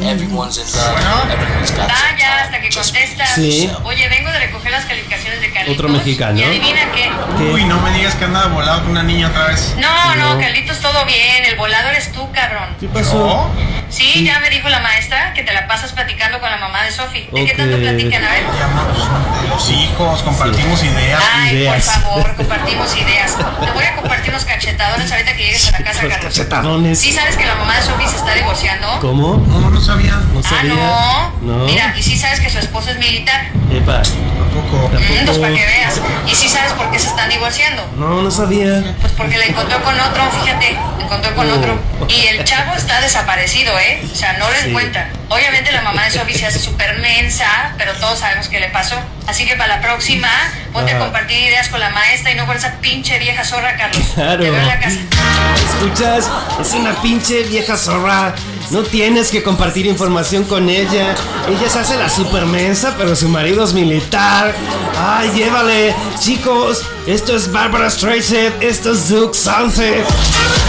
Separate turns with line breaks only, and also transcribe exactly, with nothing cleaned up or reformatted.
everyone's in love, everyone's got
Va
some
ya
time.
hasta que
Just
contestas.
Sí.
Oye, vengo de recoger las calificaciones de Carlitos.
Otro mexicano.
Y adivina qué.
¿Qué?
Uy, no me digas que anda volado con una niña otra vez.
No, no,
No.
Carlitos, todo bien. El volado eres tú, cabrón.
¿Qué pasó?
¿Yo?
Sí, ya me dijo la maestra que te la pasas platicando con la mamá de Sofi. ¿De qué
Ok.
tanto platican? A ver.
De los hijos, compartimos ideas.
Ay,
Ideas.
por favor, compartimos ideas. Te voy a compartir unos cachetadones ahorita que llegues a la casa,
Los
Carlos.
cachetadones.
¿Sí sabes que la mamá de Sofi se está divorciando?
¿Cómo?
No, no sabía.
No
Ah,
sabía.
no.
No.
Mira, y sí sabes que su esposo es militar.
Epa.
Tampoco.
Mm, pues para que veas. Y sí sabes por qué se están divorciando.
No, no sabía.
Pues porque le encontró con otro, fíjate, le encontró con
Oh.
otro. Y el chavo está desaparecido, ¿eh? O sea, no lo
Sí.
encuentra. Obviamente la mamá de Sofi se hace súper mensa, pero todos sabemos qué le pasó. Así que para la próxima, ponte
Ah.
a compartir ideas con la maestra y no con esa pinche vieja zorra, Carlos.
Claro.
Te veo en la casa.
¿Escuchas? Es una pinche vieja zorra. No tienes que compartir información con ella. Ella se hace la super mensa, pero su marido es militar. Ay, llévale. Chicos, esto es Barbara Streisand. Esto es Duke Sunset.